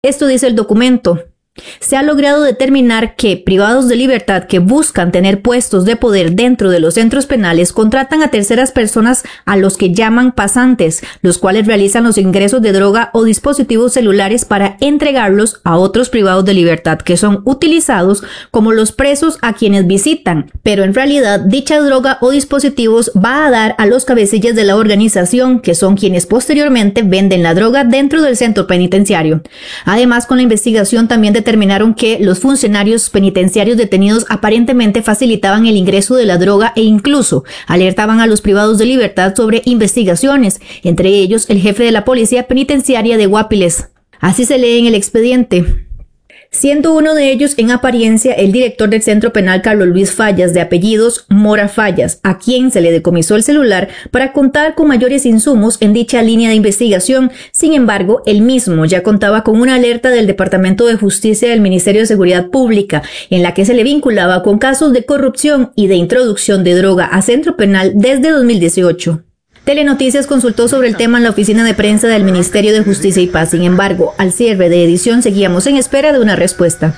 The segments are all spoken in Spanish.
Esto dice el documento. Se ha logrado determinar que privados de libertad que buscan tener puestos de poder dentro de los centros penales contratan a terceras personas a los que llaman pasantes, los cuales realizan los ingresos de droga o dispositivos celulares para entregarlos a otros privados de libertad que son utilizados como los presos a quienes visitan, pero en realidad dicha droga o dispositivos va a dar a los cabecillas de la organización, que son quienes posteriormente venden la droga dentro del centro penitenciario. Además, con la investigación también determinaron que los funcionarios penitenciarios detenidos aparentemente facilitaban el ingreso de la droga e incluso alertaban a los privados de libertad sobre investigaciones, entre ellos el jefe de la policía penitenciaria de Guapiles. Así se lee en el expediente. Siendo uno de ellos en apariencia el director del centro penal Carlos Luis Fallas, de apellidos Mora Fallas, a quien se le decomisó el celular para contar con mayores insumos en dicha línea de investigación. Sin embargo, él mismo ya contaba con una alerta del Departamento de Justicia del Ministerio de Seguridad Pública, en la que se le vinculaba con casos de corrupción y de introducción de droga a centro penal desde 2018. Telenoticias consultó sobre el tema en la oficina de prensa del Ministerio de Justicia y Paz. Sin embargo, al cierre de edición seguíamos en espera de una respuesta.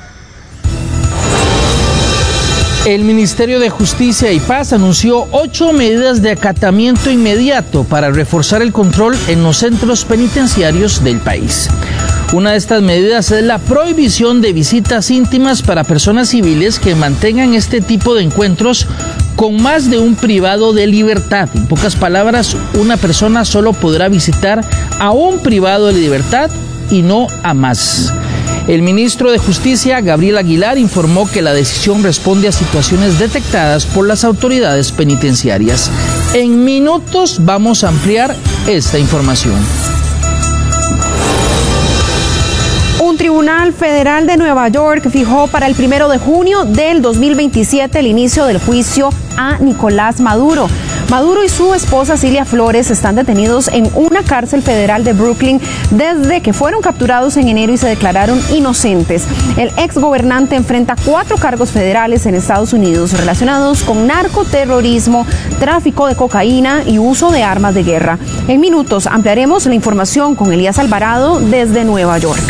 El Ministerio de Justicia y Paz anunció 8 medidas de acatamiento inmediato para reforzar el control en los centros penitenciarios del país. Una de estas medidas es la prohibición de visitas íntimas para personas civiles que mantengan este tipo de encuentros con más de un privado de libertad. En pocas palabras, una persona solo podrá visitar a un privado de libertad y no a más. El ministro de Justicia, Gabriel Aguilar, informó que la decisión responde a situaciones detectadas por las autoridades penitenciarias. En minutos vamos a ampliar esta información. Un tribunal federal de Nueva York fijó para el 1 de junio del 2027 el inicio del juicio a Nicolás Maduro. Maduro y su esposa Cilia Flores están detenidos en una cárcel federal de Brooklyn desde que fueron capturados en enero y se declararon inocentes. El exgobernante enfrenta 4 cargos federales en Estados Unidos relacionados con narcoterrorismo, tráfico de cocaína y uso de armas de guerra. En minutos ampliaremos la información con Elías Alvarado desde Nueva York.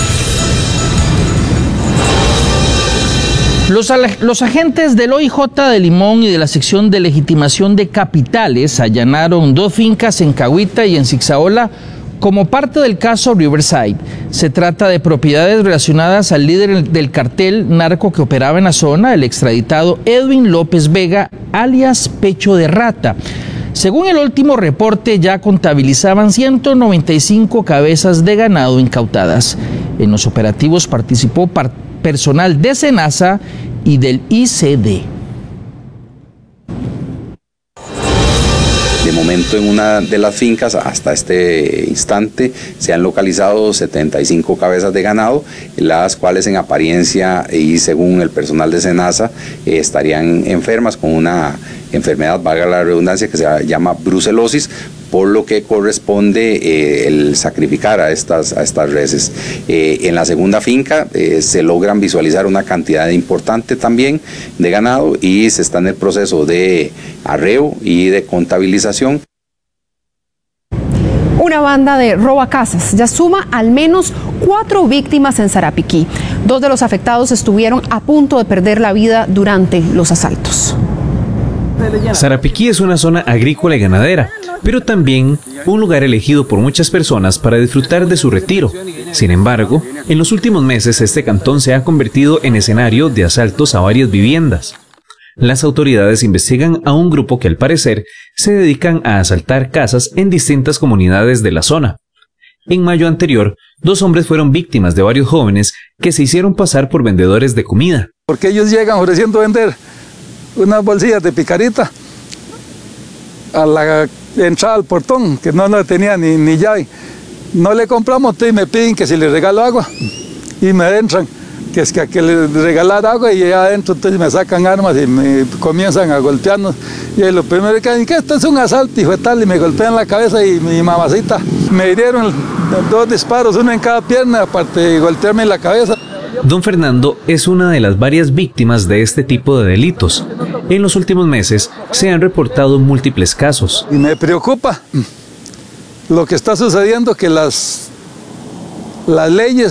Los agentes del OIJ de Limón y de la sección de legitimación de capitales allanaron 2 fincas en Cahuita y en Zixaola como parte del caso Riverside. Se trata de propiedades relacionadas al líder del cartel narco que operaba en la zona, el extraditado Edwin López Vega, alias Pecho de Rata. Según el último reporte, ya contabilizaban 195 cabezas de ganado incautadas. En los operativos participó personal de SENASA y del ICD. De momento, en una de las fincas, hasta este instante, se han localizado 75 cabezas de ganado, las cuales en apariencia y según el personal de SENASA estarían enfermas con una enfermedad, valga la redundancia, que se llama brucelosis, por lo que corresponde el sacrificar a estas reses. En la segunda finca se logran visualizar una cantidad importante también de ganado y se está en el proceso de arreo y de contabilización. Una banda de robacasas ya suma al menos 4 víctimas en Sarapiquí. 2 de los afectados estuvieron a punto de perder la vida durante los asaltos. Sarapiquí es una zona agrícola y ganadera, pero también un lugar elegido por muchas personas para disfrutar de su retiro. Sin embargo, en los últimos meses este cantón se ha convertido en escenario de asaltos a varias viviendas. Las autoridades investigan a un grupo que al parecer se dedican a asaltar casas en distintas comunidades de la zona. En mayo anterior, 2 hombres fueron víctimas de varios jóvenes que se hicieron pasar por vendedores de comida. Porque ellos llegan ofreciendo vender unas bolsillas de picarita a la entrada al portón, que no tenía ni llave. No le compramos, y me piden que si le regalo agua y me entran, que es que le regalar agua y allá adentro entonces me sacan armas y me comienzan a golpearnos. Y lo primero que dicen, que esto es un asalto, hijo de tal, y me golpean la cabeza y mi mamacita. Me dieron 2 disparos, uno en cada pierna, aparte de golpearme en la cabeza. Don Fernando es una de las varias víctimas de este tipo de delitos. En los últimos meses se han reportado múltiples casos. Y me preocupa lo que está sucediendo, que las las leyes